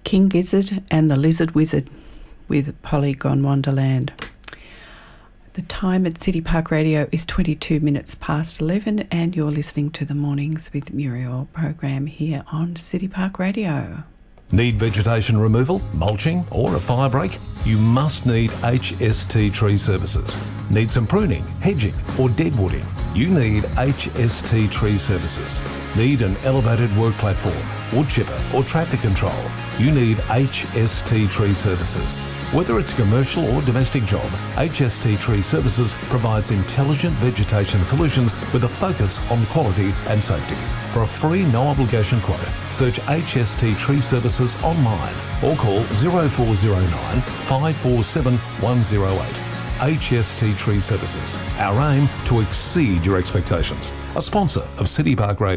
King Gizzard and the Lizard Wizard with Polygon Wonderland. The time at City Park Radio is 22 minutes past 11 and you're listening to the Mornings with Muriel program here on City Park Radio. Need vegetation removal, mulching or a fire break? You must need HST Tree Services. Need some pruning, hedging or deadwooding? You need HST Tree Services. Need an elevated work platform, wood chipper or traffic control? You need HST Tree Services. Whether it's a commercial or domestic job, HST Tree Services provides intelligent vegetation solutions with a focus on quality and safety. For a free no-obligation quote, search HST Tree Services online or call 0409 547 108. HST Tree Services. Our aim to exceed your expectations. A sponsor of City Park Radio.